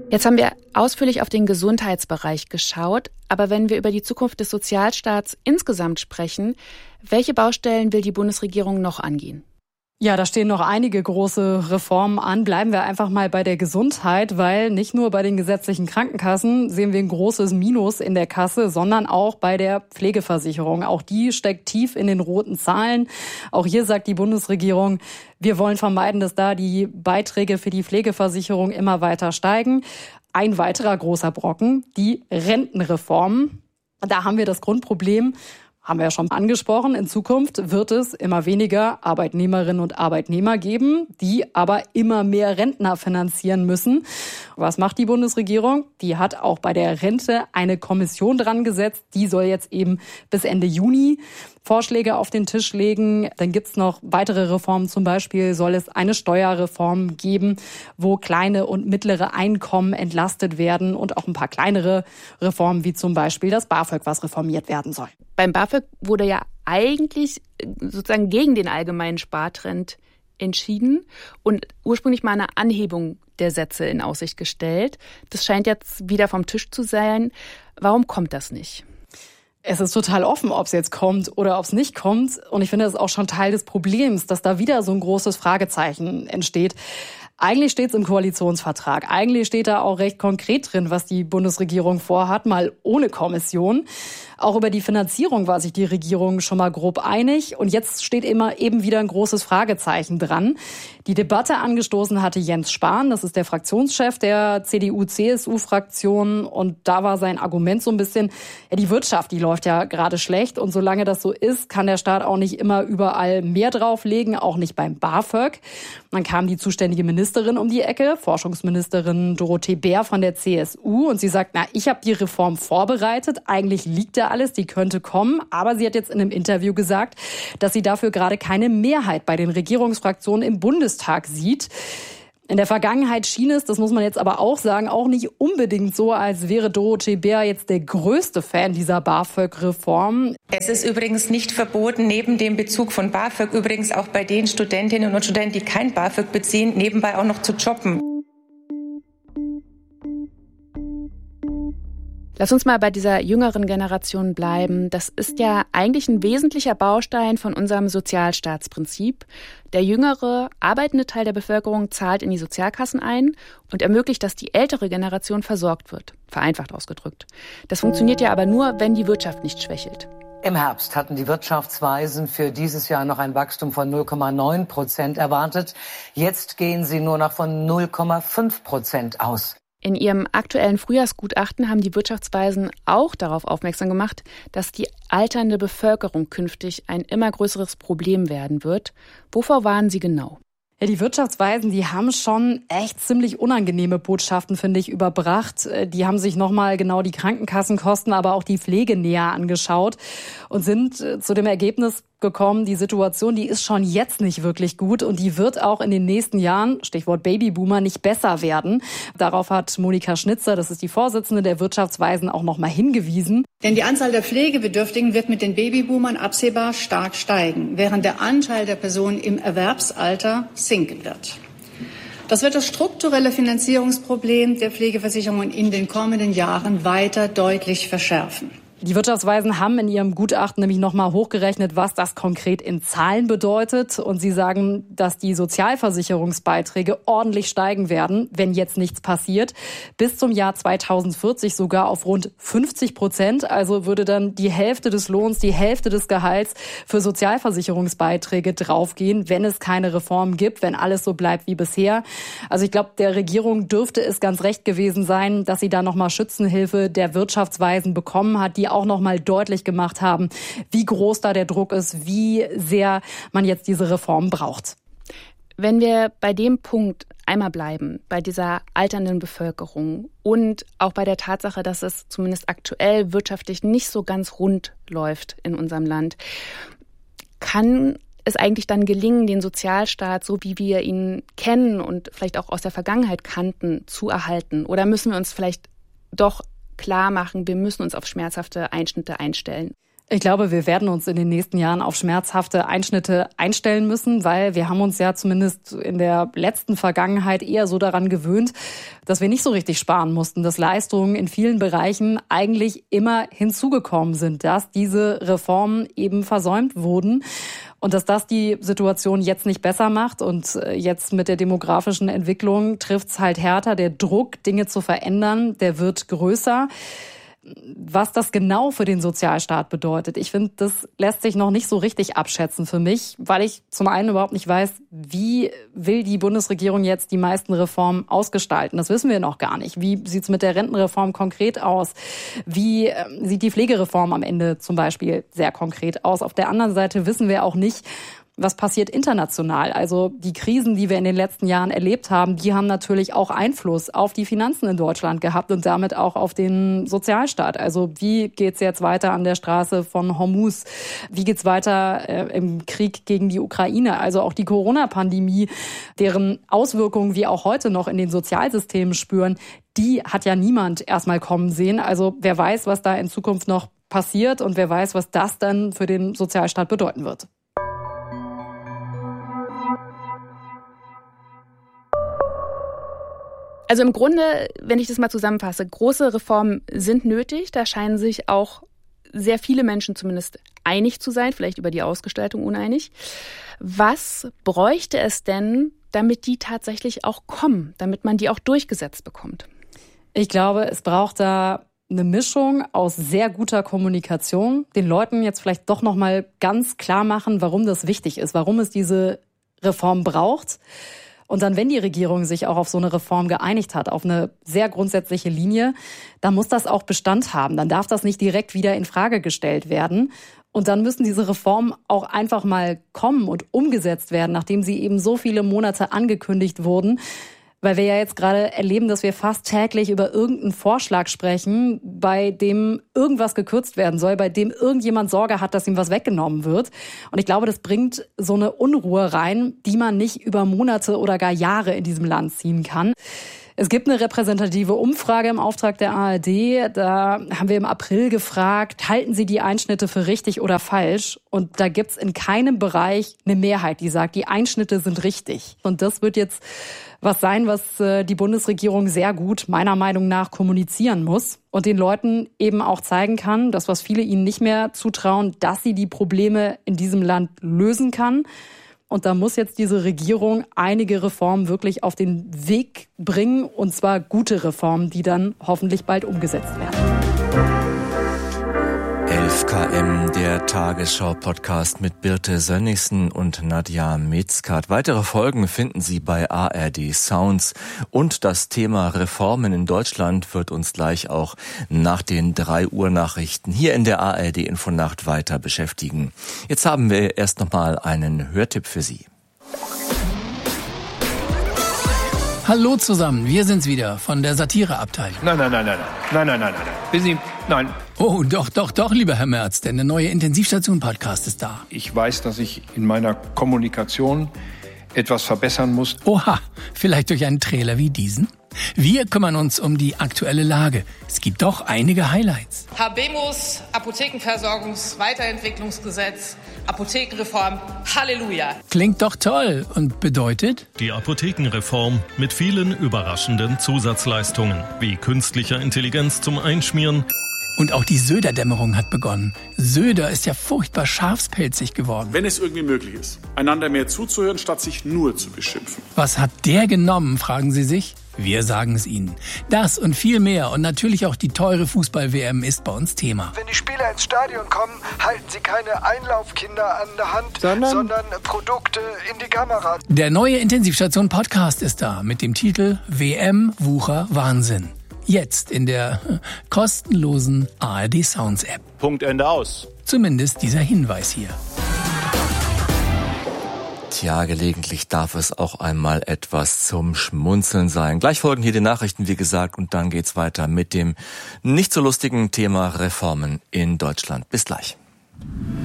Jetzt haben wir ausführlich auf den Gesundheitsbereich geschaut, aber wenn wir über die Zukunft des Sozialstaats insgesamt sprechen, welche Baustellen will die Bundesregierung noch angehen? Ja, da stehen noch einige große Reformen an. Bleiben wir einfach mal bei der Gesundheit, weil nicht nur bei den gesetzlichen Krankenkassen sehen wir ein großes Minus in der Kasse, sondern auch bei der Pflegeversicherung. Auch die steckt tief in den roten Zahlen. Auch hier sagt die Bundesregierung, wir wollen vermeiden, dass da die Beiträge für die Pflegeversicherung immer weiter steigen. Ein weiterer großer Brocken, die Rentenreform. Da haben wir das Grundproblem, haben wir ja schon angesprochen, in Zukunft wird es immer weniger Arbeitnehmerinnen und Arbeitnehmer geben, die aber immer mehr Rentner finanzieren müssen. Was macht die Bundesregierung? Die hat auch bei der Rente eine Kommission dran gesetzt. Die soll jetzt eben bis Ende Juni Vorschläge auf den Tisch legen. Dann gibt's noch weitere Reformen. Zum Beispiel soll es eine Steuerreform geben, wo kleine und mittlere Einkommen entlastet werden und auch ein paar kleinere Reformen, wie zum Beispiel das BAföG, was reformiert werden soll. Beim BAföG wurde ja eigentlich sozusagen gegen den allgemeinen Spartrend entschieden und ursprünglich mal eine Anhebung der Sätze in Aussicht gestellt. Das scheint jetzt wieder vom Tisch zu sein. Warum kommt das nicht? Es ist total offen, ob es jetzt kommt oder ob es nicht kommt. Und ich finde, das ist auch schon Teil des Problems, dass da wieder so ein großes Fragezeichen entsteht. Eigentlich steht es im Koalitionsvertrag. Eigentlich steht da auch recht konkret drin, was die Bundesregierung vorhat, mal ohne Kommission. Auch über die Finanzierung war sich die Regierung schon mal grob einig. Und jetzt steht eben wieder ein großes Fragezeichen dran. Die Debatte angestoßen hatte Jens Spahn. Das ist der Fraktionschef der CDU-CSU-Fraktion. Und da war sein Argument so ein bisschen, ja, die Wirtschaft, die läuft ja gerade schlecht. Und solange das so ist, kann der Staat auch nicht immer überall mehr drauflegen, auch nicht beim BAföG. Dann kam die zuständige Ministerin um die Ecke, Forschungsministerin Dorothee Bär von der CSU. Und sie sagt, ich habe die Reform vorbereitet. Eigentlich liegt da alles, die könnte kommen. Aber sie hat jetzt in einem Interview gesagt, dass sie dafür gerade keine Mehrheit bei den Regierungsfraktionen im Bundestag sieht. In der Vergangenheit schien es, das muss man jetzt aber auch sagen, auch nicht unbedingt so, als wäre Dorothee Bär jetzt der größte Fan dieser BAföG-Reform. Es ist übrigens nicht verboten, neben dem Bezug von BAföG übrigens auch bei den Studentinnen und Studenten, die kein BAföG beziehen, nebenbei auch noch zu jobben. Lass uns mal bei dieser jüngeren Generation bleiben. Das ist ja eigentlich ein wesentlicher Baustein von unserem Sozialstaatsprinzip. Der jüngere, arbeitende Teil der Bevölkerung zahlt in die Sozialkassen ein und ermöglicht, dass die ältere Generation versorgt wird. Vereinfacht ausgedrückt. Das funktioniert ja aber nur, wenn die Wirtschaft nicht schwächelt. Im Herbst hatten die Wirtschaftsweisen für dieses Jahr noch ein Wachstum von 0,9% erwartet. Jetzt gehen sie nur noch von 0,5% aus. In ihrem aktuellen Frühjahrsgutachten haben die Wirtschaftsweisen auch darauf aufmerksam gemacht, dass die alternde Bevölkerung künftig ein immer größeres Problem werden wird. Wovor warnen sie genau? Ja, die Wirtschaftsweisen, die haben schon echt ziemlich unangenehme Botschaften, finde ich, überbracht. Die haben sich nochmal genau die Krankenkassenkosten, aber auch die Pflege näher angeschaut und sind zu dem Ergebnis gekommen, die Situation, die ist schon jetzt nicht wirklich gut und die wird auch in den nächsten Jahren, Stichwort Babyboomer, nicht besser werden. Darauf hat Monika Schnitzer, das ist die Vorsitzende der Wirtschaftsweisen, auch nochmal hingewiesen. Denn die Anzahl der Pflegebedürftigen wird mit den Babyboomern absehbar stark steigen, während der Anteil der Personen im Erwerbsalter sinken wird. Das wird das strukturelle Finanzierungsproblem der Pflegeversicherungen in den kommenden Jahren weiter deutlich verschärfen. Die Wirtschaftsweisen haben in ihrem Gutachten nämlich nochmal hochgerechnet, was das konkret in Zahlen bedeutet. Und sie sagen, dass die Sozialversicherungsbeiträge ordentlich steigen werden, wenn jetzt nichts passiert. Bis zum Jahr 2040 sogar auf rund 50%. Also würde dann die Hälfte des Lohns, die Hälfte des Gehalts für Sozialversicherungsbeiträge draufgehen, wenn es keine Reform gibt, wenn alles so bleibt wie bisher. Also ich glaube, der Regierung dürfte es ganz recht gewesen sein, dass sie da nochmal Schützenhilfe der Wirtschaftsweisen bekommen hat, die auch noch mal deutlich gemacht haben, wie groß da der Druck ist, wie sehr man jetzt diese Reform braucht. Wenn wir bei dem Punkt einmal bleiben, bei dieser alternden Bevölkerung und auch bei der Tatsache, dass es zumindest aktuell wirtschaftlich nicht so ganz rund läuft in unserem Land, kann es eigentlich dann gelingen, den Sozialstaat, so wie wir ihn kennen und vielleicht auch aus der Vergangenheit kannten, zu erhalten? Oder müssen wir uns vielleicht doch klar machen, wir müssen uns auf schmerzhafte Einschnitte einstellen? Ich glaube, wir werden uns in den nächsten Jahren auf schmerzhafte Einschnitte einstellen müssen, weil wir haben uns ja zumindest in der letzten Vergangenheit eher so daran gewöhnt, dass wir nicht so richtig sparen mussten, dass Leistungen in vielen Bereichen eigentlich immer hinzugekommen sind, dass diese Reformen eben versäumt wurden. Und dass das die Situation jetzt nicht besser macht und jetzt mit der demografischen Entwicklung trifft's halt härter. Der Druck, Dinge zu verändern, der wird größer. Was das genau für den Sozialstaat bedeutet, ich finde, das lässt sich noch nicht so richtig abschätzen für mich, weil ich zum einen überhaupt nicht weiß, wie will die Bundesregierung jetzt die meisten Reformen ausgestalten. Das wissen wir noch gar nicht. Wie sieht's mit der Rentenreform konkret aus? Wie sieht die Pflegereform am Ende zum Beispiel sehr konkret aus? Auf der anderen Seite wissen wir auch nicht, was passiert international? Also die Krisen, die wir in den letzten Jahren erlebt haben, die haben natürlich auch Einfluss auf die Finanzen in Deutschland gehabt und damit auch auf den Sozialstaat. Also wie geht's jetzt weiter an der Straße von Hormuz? Wie geht's weiter im Krieg gegen die Ukraine? Also auch die Corona-Pandemie, deren Auswirkungen wir auch heute noch in den Sozialsystemen spüren, die hat ja niemand erstmal kommen sehen. Also wer weiß, was da in Zukunft noch passiert und wer weiß, was das dann für den Sozialstaat bedeuten wird. Also im Grunde, wenn ich das mal zusammenfasse, große Reformen sind nötig. Da scheinen sich auch sehr viele Menschen zumindest einig zu sein, vielleicht über die Ausgestaltung uneinig. Was bräuchte es denn, damit die tatsächlich auch kommen, damit man die auch durchgesetzt bekommt? Ich glaube, es braucht da eine Mischung aus sehr guter Kommunikation, den Leuten jetzt vielleicht doch noch mal ganz klar machen, warum das wichtig ist, warum es diese Reform braucht. Und dann, wenn die Regierung sich auch auf so eine Reform geeinigt hat, auf eine sehr grundsätzliche Linie, dann muss das auch Bestand haben. Dann darf das nicht direkt wieder in Frage gestellt werden. Und dann müssen diese Reformen auch einfach mal kommen und umgesetzt werden, nachdem sie eben so viele Monate angekündigt wurden. Weil wir ja jetzt gerade erleben, dass wir fast täglich über irgendeinen Vorschlag sprechen, bei dem irgendwas gekürzt werden soll, bei dem irgendjemand Sorge hat, dass ihm was weggenommen wird. Und ich glaube, das bringt so eine Unruhe rein, die man nicht über Monate oder gar Jahre in diesem Land ziehen kann. Es gibt eine repräsentative Umfrage im Auftrag der ARD. Da haben wir im April gefragt, halten Sie die Einschnitte für richtig oder falsch? Und da gibt's in keinem Bereich eine Mehrheit, die sagt, die Einschnitte sind richtig. Und das wird jetzt was sein, was die Bundesregierung sehr gut, meiner Meinung nach, kommunizieren muss und den Leuten eben auch zeigen kann, das, was viele ihnen nicht mehr zutrauen, dass sie die Probleme in diesem Land lösen kann. Und da muss jetzt diese Regierung einige Reformen wirklich auf den Weg bringen, und zwar gute Reformen, die dann hoffentlich bald umgesetzt werden. 11 km, der Tagesschau-Podcast mit Birte Sönnigsen und Nadja Metzkat. Weitere Folgen finden Sie bei ARD Sounds. Und das Thema Reformen in Deutschland wird uns gleich auch nach den 3 Uhr Nachrichten hier in der ARD Infonacht weiter beschäftigen. Jetzt haben wir erst nochmal einen Hörtipp für Sie. Hallo zusammen, wir sind's wieder von der Satireabteilung. Nein. Nein. Oh, doch, lieber Herr Merz, denn der neue Intensivstation-Podcast ist da. Ich weiß, dass ich in meiner Kommunikation etwas verbessern muss. Oha, vielleicht durch einen Trailer wie diesen? Wir kümmern uns um die aktuelle Lage. Es gibt doch einige Highlights. Habemus, Apothekenversorgungs-Weiterentwicklungsgesetz, Apothekenreform, Halleluja. Klingt doch toll und bedeutet? Die Apothekenreform mit vielen überraschenden Zusatzleistungen, wie künstlicher Intelligenz zum Einschmieren. Und auch die Söder-Dämmerung hat begonnen. Söder ist ja furchtbar schafspelzig geworden. Wenn es irgendwie möglich ist, einander mehr zuzuhören, statt sich nur zu beschimpfen. Was hat der genommen, fragen Sie sich? Wir sagen es Ihnen. Das und viel mehr und natürlich auch die teure Fußball-WM ist bei uns Thema. Wenn die Spieler ins Stadion kommen, halten sie keine Einlaufkinder an der Hand, sondern Produkte in die Kamera. Der neue Intensivstation-Podcast ist da mit dem Titel WM Wucher Wahnsinn. Jetzt in der kostenlosen ARD Sounds App. Punkt, Ende, aus. Zumindest dieser Hinweis hier. Tja, gelegentlich darf es auch einmal etwas zum Schmunzeln sein. Gleich folgen hier die Nachrichten, wie gesagt, und dann geht's weiter mit dem nicht so lustigen Thema Reformen in Deutschland. Bis gleich.